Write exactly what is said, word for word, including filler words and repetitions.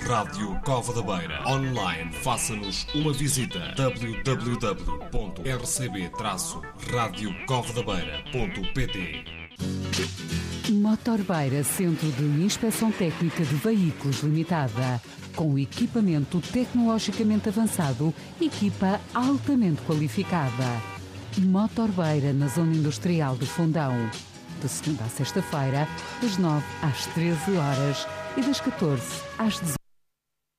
Rádio Cova da Beira. Online, faça-nos uma visita. w w w ponto r c b traço rádio cova da beira ponto p t. Motor Beira Centro de Inspeção Técnica de Veículos Limitada. Com equipamento tecnologicamente avançado, equipa altamente qualificada. Motor Beira na Zona Industrial de Fundão. De segunda a sexta-feira, das nove às treze horas e das catorze às dezoito.